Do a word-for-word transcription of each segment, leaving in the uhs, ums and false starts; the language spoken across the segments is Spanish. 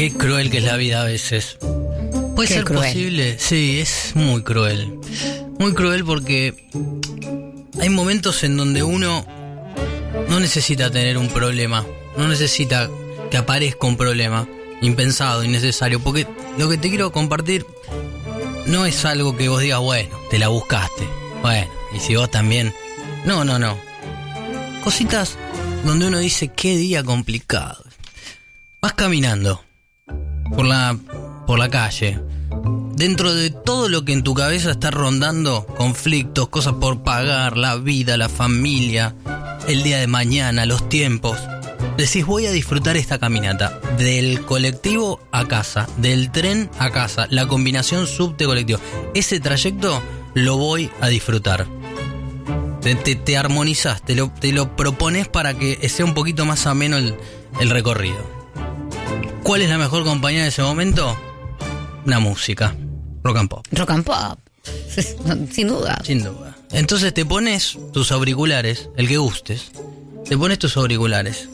Qué cruel que es la vida a veces. ¿Puede Qué ser cruel. posible? Sí, es muy cruel. Muy cruel porque hay momentos en donde uno no necesita tener un problema. No necesita que aparezca un problema impensado, innecesario. Porque lo que te quiero compartir no es algo que vos digas, bueno, te la buscaste. Bueno, y si vos también... No, no, no. Cositas donde uno dice, qué día complicado. Vas caminando por la, por la calle. Dentro de todo lo que en tu cabeza está rondando, conflictos, cosas por pagar, la vida, la familia, el día de mañana, los tiempos. Decís, voy a disfrutar esta caminata. Del colectivo a casa, del tren a casa, la combinación subte-colectivo. Ese trayecto lo voy a disfrutar. Te, te, te armonizás, te lo, te lo propones para que sea un poquito más ameno el, el recorrido. ¿Cuál es la mejor compañía en ese momento? La música. Rock and pop. Rock and pop. Sin duda. Sin duda. Entonces te pones tus auriculares, el que gustes. Te pones tus auriculares.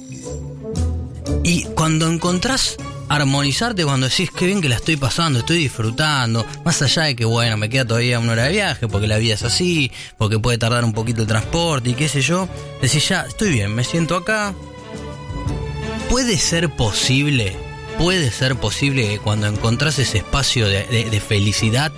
Y cuando encontrás armonizarte, cuando decís qué bien que la estoy pasando, estoy disfrutando, más allá de que bueno, me queda todavía una hora de viaje, porque la vida es así, porque puede tardar un poquito el transporte y qué sé yo, decís ya, estoy bien, me siento acá. Puede ser posible, puede ser posible que cuando encontrás ese espacio de, de, de felicidad,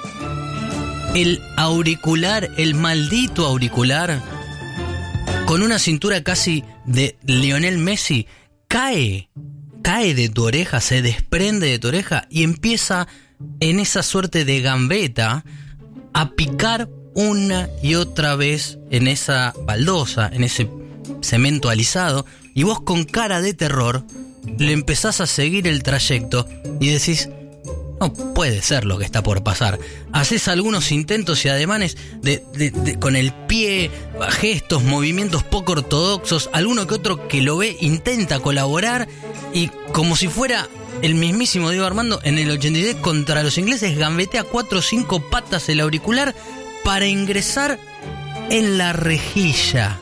el auricular, el maldito auricular, con una cintura casi de Lionel Messi, cae, cae de tu oreja, se desprende de tu oreja y empieza en esa suerte de gambeta a picar una y otra vez en esa baldosa, en ese cemento alisado, y vos con cara de terror le empezás a seguir el trayecto y decís, no puede ser lo que está por pasar. Haces algunos intentos y ademanes de, de, de, con el pie, gestos, movimientos poco ortodoxos. Alguno que otro que lo ve intenta colaborar y como si fuera el mismísimo Diego Armando en el ochenta y seis contra los ingleses, gambetea cuatro o cinco patas el auricular para ingresar en la rejilla.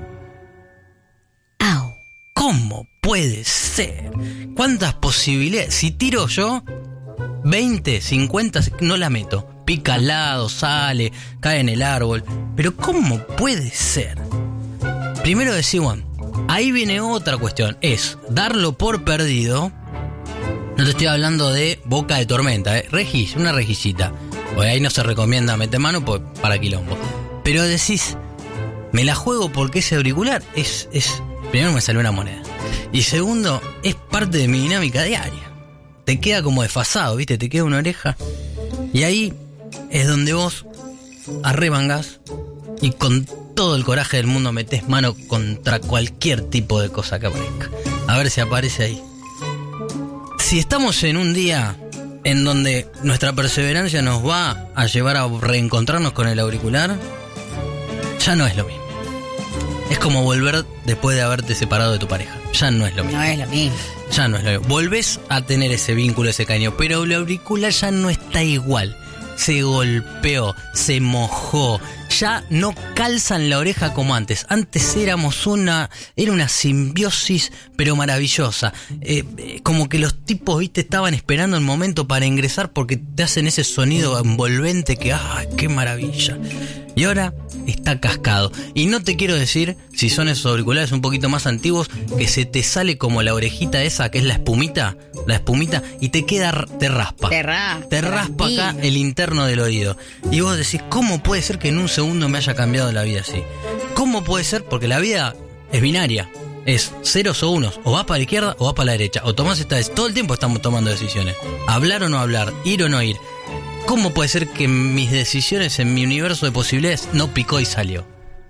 Au. ¿Cómo puede ser? ¿Cuántas posibilidades? Si tiro yo veinte, cincuenta, no la meto. Pica al lado, sale, cae en el árbol. Pero ¿cómo puede ser? Primero decir, bueno, ahí viene otra cuestión. Es darlo por perdido. No te estoy hablando de boca de tormenta, ¿eh? Rejilla, una rejillita. Porque ahí no se recomienda meter mano para quilombo. Pero decís, me la juego porque ese auricular es, es... Primero me salió una moneda. Y segundo, es parte de mi dinámica diaria. Te queda como desfasado, ¿viste? Te queda una oreja. Y ahí es donde vos arremangás y con todo el coraje del mundo metés mano contra cualquier tipo de cosa que aparezca. A ver si aparece ahí. Si estamos en un día en donde nuestra perseverancia nos va a llevar a reencontrarnos con el auricular, ya no es lo mismo. Es como volver después de haberte separado de tu pareja. Ya no es lo mismo. No es lo mismo. Ya no es lo mismo. Volvés a tener ese vínculo, ese cariño, pero el auricular ya no está igual. Se golpeó, se mojó, ya no calza en la oreja como antes. Antes éramos una, era una simbiosis, pero maravillosa. Eh, eh, como que los tipos, viste, estaban esperando el momento para ingresar porque te hacen ese sonido envolvente que, ¡ah, qué maravilla! Y ahora está cascado. Y no te quiero decir, si son esos auriculares un poquito más antiguos, que se te sale como la orejita esa, que es la espumita, la espumita, y te queda, te raspa. Te raspa. Te raspa acá el interno del oído. Y vos decís, ¿cómo puede ser que en un segundo me haya cambiado la vida así? ¿Cómo puede ser? Porque la vida es binaria. Es ceros o unos. O vas para la izquierda o vas para la derecha. O tomás esta vez. Todo el tiempo estamos tomando decisiones. Hablar o no hablar. Ir o no ir. ¿Cómo puede ser que mis decisiones en mi universo de posibilidades no picó y salió?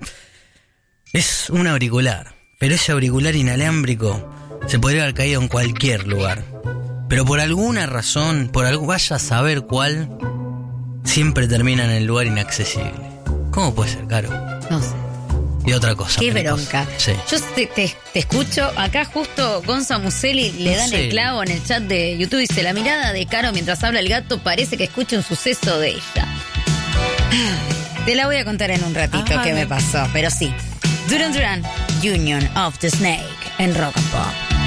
Es un auricular. Pero ese auricular inalámbrico se podría haber caído en cualquier lugar. Pero por alguna razón, por algo, vaya a saber cuál, siempre termina en el lugar inaccesible. ¿Cómo puede ser, Caro? No sé. Y otra cosa. Qué mariposa. bronca. Sí. Yo te, te, te escucho. Acá justo Gonza Muselli le dan Sí. el clavo en el chat de YouTube. Dice, la mirada de Caro mientras habla el gato parece que escucha un suceso de ella. Te la voy a contar en un ratito Ah, qué no. me pasó. Pero sí. Duran Duran, Union of the Snake en Rock and Pop.